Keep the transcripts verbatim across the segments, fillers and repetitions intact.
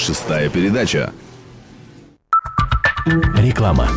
шестая передача. Реклама.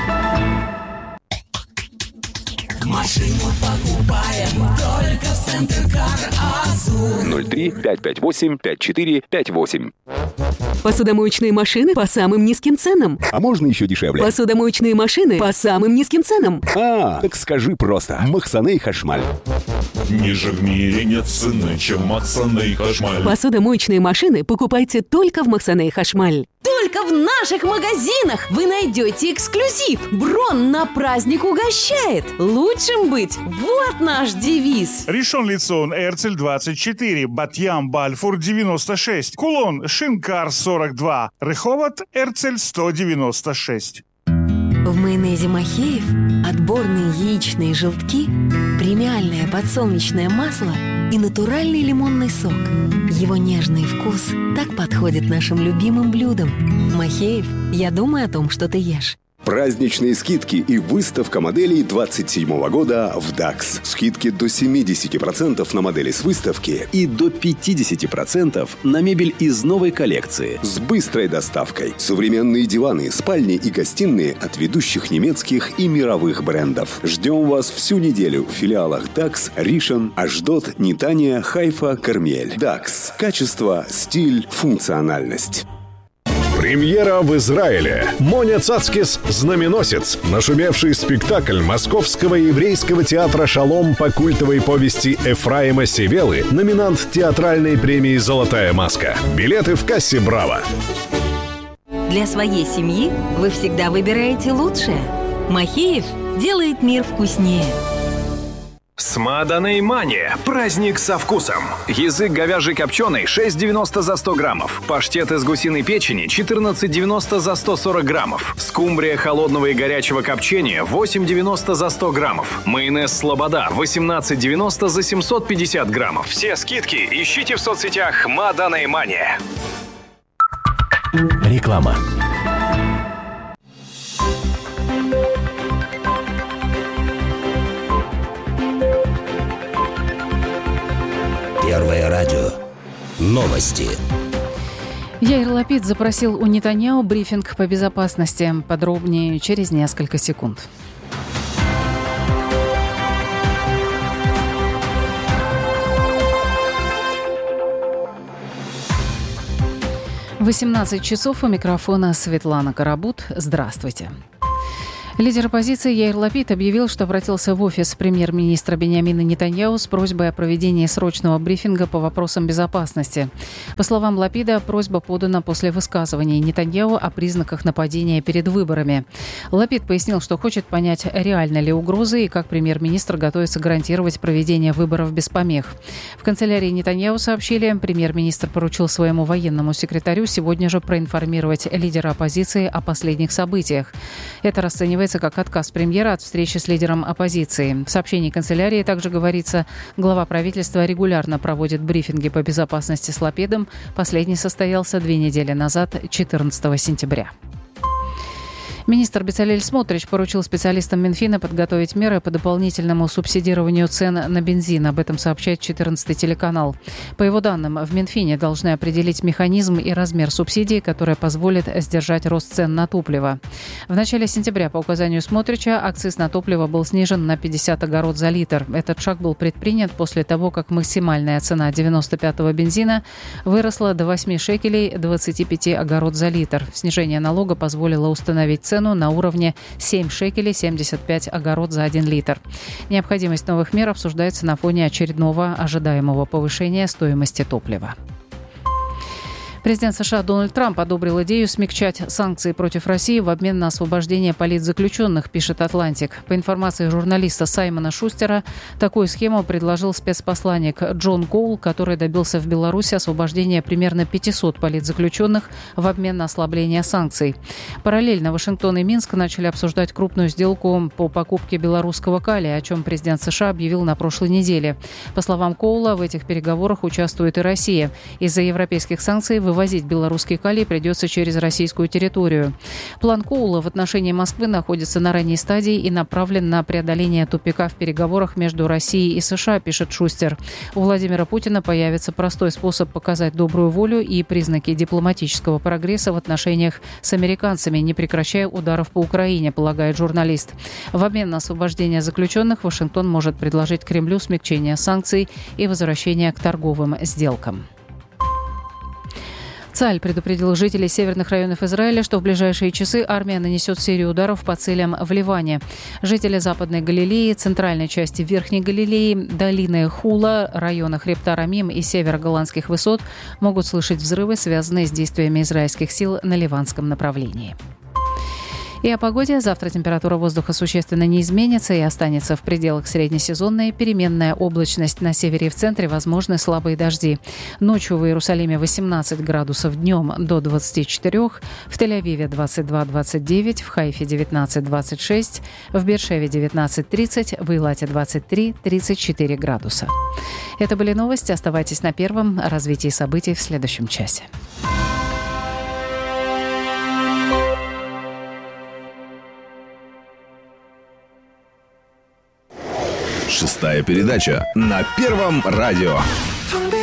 Машину покупаем только в Центр Кар Азур. ноль три пять пять восемь пять четыре пять восемь. Посудомоечные машины по самым низким ценам. А можно еще дешевле? Посудомоечные машины по самым низким ценам. А, так скажи просто. Махсаней Хашмаль. Ниже в мире нет цены, чем Махсаней Хашмаль. Посудомоечные машины покупайте только в Махсаней Хашмаль. Только в наших магазинах вы найдете эксклюзив. Брон на праздник угощает. Лучшим быть. Вот наш девиз. Ришон Лицон, Эрцель двадцать четыре, Батьям, Бальфур девяносто шесть, Кулон, Шинкар сорок два, Реховат, Эрцель сто девяносто шесть. В майонезе Махеев отборные яичные желтки, премиальное подсолнечное масло и натуральный лимонный сок. Его нежный вкус так подходит нашим любимым блюдам. Махеев, я думаю о том, что ты ешь. Праздничные скидки и выставка моделей двадцать седьмого года в дакс. Скидки до семьдесят процентов на модели с выставки и до пятьдесят процентов на мебель из новой коллекции с быстрой доставкой. Современные диваны, спальни и гостиные от ведущих немецких и мировых брендов. Ждем вас всю неделю в филиалах дакс, Ришон, Ашдод, Нетания, Хайфа, Кармель. дакс. Качество, стиль, функциональность. Премьера в Израиле. Моня Цацкис «Знаменосец». Нашумевший спектакль Московского еврейского театра «Шалом» по культовой повести Эфраима Севелы, номинант театральной премии «Золотая маска». Билеты в кассе «Браво». Для своей семьи вы всегда выбираете лучшее. Махеев делает мир вкуснее. Смаданей Мания. Праздник со вкусом. Язык говяжий копченый шесть девяносто за сто граммов. Паштет из гусиной печени четырнадцать девяносто за сто сорок граммов. Скумбрия холодного и горячего копчения восемь девяносто за сто граммов. Майонез Слобода восемнадцать девяносто за семьсот пятьдесят граммов. Все скидки ищите в соцсетях Смаданей Мания. Реклама. Первое радио. Новости. Яир Лапид запросил у Нетаньяху брифинг по безопасности. Подробнее через несколько секунд. восемнадцать часов, у микрофона Светлана Карабут. Здравствуйте. Лидер оппозиции Яир Лапид объявил, что обратился в офис премьер-министра Биньямина Нетаньяху с просьбой о проведении срочного брифинга по вопросам безопасности. По словам Лапида, просьба подана после высказываний Нетаньяху о признаках нападения перед выборами. Лапид пояснил, что хочет понять, реально ли угрозы и как премьер-министр готовится гарантировать проведение выборов без помех. В канцелярии Нетаньяху сообщили, премьер-министр поручил своему военному секретарю сегодня же проинформировать лидера оппозиции о последних событиях. Это расценивается как отказ премьера от встречи с лидером оппозиции. В сообщении канцелярии также говорится, глава правительства регулярно проводит брифинги по безопасности с Лапидом. Последний состоялся две недели назад, четырнадцатого сентября. Министр Бецалель Смотрич поручил специалистам Минфина подготовить меры по дополнительному субсидированию цен на бензин. Об этом сообщает четырнадцатый телеканал. По его данным, в Минфине должны определить механизм и размер субсидий, которые позволят сдержать рост цен на топливо. В начале сентября по указанию Смотрича акциз на топливо был снижен на пятьдесят огород за литр. Этот шаг был предпринят после того, как максимальная цена девяносто пятого бензина выросла до восемь шекелей двадцать пять огород за литр. Снижение налога позволило установить цену на уровне семь шекелей семьдесят пять огород за один литр. Необходимость новых мер обсуждается на фоне очередного ожидаемого повышения стоимости топлива. Президент США Дональд Трамп одобрил идею смягчать санкции против России в обмен на освобождение политзаключенных, пишет «Атлантик». По информации журналиста Саймона Шустера, такую схему предложил спецпосланник Джон Коул, который добился в Беларуси освобождения примерно пятисот политзаключенных в обмен на ослабление санкций. Параллельно Вашингтон и Минск начали обсуждать крупную сделку по покупке белорусского калия, о чем президент США объявил на прошлой неделе. По словам Коула, в этих переговорах участвует и Россия. Из-за европейских санкций вывозить вывозить белорусский калий придется через российскую территорию. План Коула в отношении Москвы находится на ранней стадии и направлен на преодоление тупика в переговорах между Россией и США, пишет Шустер. У Владимира Путина появится простой способ показать добрую волю и признаки дипломатического прогресса в отношениях с американцами, не прекращая ударов по Украине, полагает журналист. В обмен на освобождение заключенных Вашингтон может предложить Кремлю смягчение санкций и возвращение к торговым сделкам. ЦАЛЬ предупредил жителей северных районов Израиля, что в ближайшие часы армия нанесет серию ударов по целям в Ливане. Жители Западной Галилеи, центральной части Верхней Галилеи, долины Хула, района хребта Рамим и севера Голландских высот могут слышать взрывы, связанные с действиями израильских сил на ливанском направлении. И о погоде. Завтра температура воздуха существенно не изменится и останется в пределах среднесезонной. Переменная облачность на севере и в центре, возможны слабые дожди. Ночью в Иерусалиме восемнадцать градусов, днем до двадцати четырёх, в Тель-Авиве двадцать два - двадцать девять, в Хайфе девятнадцать - двадцать шесть, в Бершеве девятнадцать - тридцать, в Эйлате двадцать три - тридцать четыре градуса. Это были новости. Оставайтесь на первом. О развитии событий в следующем часе. Шестая передача на Первом радио.